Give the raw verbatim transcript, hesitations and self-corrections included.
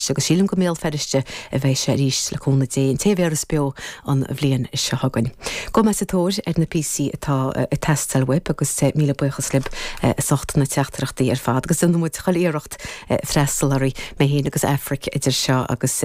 agus sílim go méal feriste a bheith sé ríist le cúna déon téhhéras beo an bhblion se hagann. Go me sa tóir ar na P C atá i teststal web agus míle buchas lib socht na teachtarachtaí ar fad agus an muid chaléireacht freistalarí mé héana agus Afric idir seo agus